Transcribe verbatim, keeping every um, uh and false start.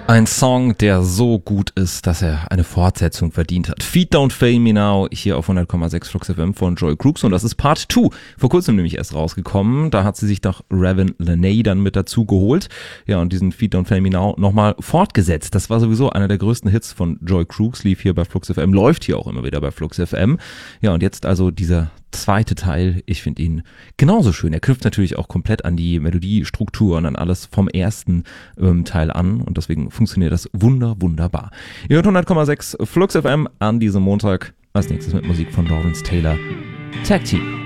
Ein Song, der so gut ist, dass er eine Fortsetzung verdient hat. Feet Don't Fail Me Now, hier auf hundert Komma sechs Flux F M von Joy Crooks, und das ist Part zwei. Vor kurzem nämlich erst rausgekommen. Da hat sie sich doch Raven Lenae dann mit dazu geholt. Ja, und diesen Feet Don't Fail Me Now nochmal fortgesetzt. Das war sowieso einer der größten Hits von Joy Crooks, lief hier bei Flux F M, läuft hier auch immer wieder bei Flux F M. Ja, und jetzt also dieser zweite Teil, ich finde ihn genauso schön. Er knüpft natürlich auch komplett an die Melodiestruktur und an alles vom ersten ähm, Teil an, und deswegen funktioniert das wunder, wunderbar. Ihr hört hundert Komma sechs Flux F M an diesem Montag. Als nächstes mit Musik von Lawrence Taylor. Tag Team.